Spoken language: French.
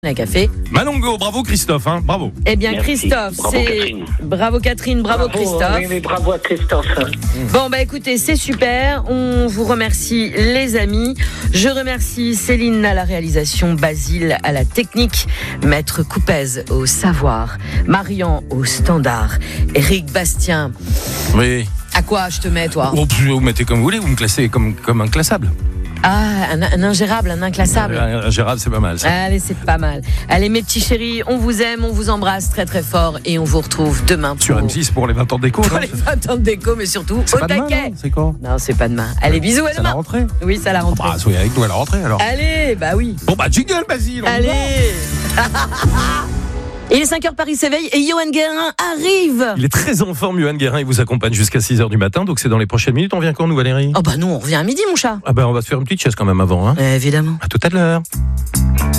Un café. Manongo, bravo Christophe, bravo. Eh bien Merci. Christophe, Bravo, c'est... Catherine. Bravo Catherine, bravo Christophe. Oui, mais bravo à Christophe. Bon bah écoutez, c'est super, on vous remercie les amis. Je remercie Céline à la réalisation, Basile à la technique, Maître Coupez au savoir, Marian au standard, Eric Bastien. Oui. À quoi je te mets toi ? Vous mettez comme vous voulez, vous me classez comme inclassable. Ah, un ingérable, un inclassable. Gérald, c'est pas mal ça. Allez, c'est pas mal. Allez mes petits chéris, on vous aime, on vous embrasse très très fort et on vous retrouve demain Sur M6 pour les 20 ans de déco. pour les 20 ans de déco, mais surtout C'est au pas demain, taquet. non, c'est quand ? Non, c'est pas demain. Allez, bisous à C'est la demain. rentrée. Oui, c'est à la rentrée. Bah, soyez avec nous à la rentrée alors. Allez, bah oui. Bon bah jingle Basile. Allez. Il est 5h, Paris s'éveille et Johan Guérin arrive. Il est très en forme, Johan Guérin, il vous accompagne jusqu'à 6h du matin, donc c'est dans les prochaines minutes. On vient quand nous Valérie ? Oh bah nous, on revient à midi mon chat. Ah bah on va se faire une petite chaise quand même avant. Évidemment. À tout à l'heure.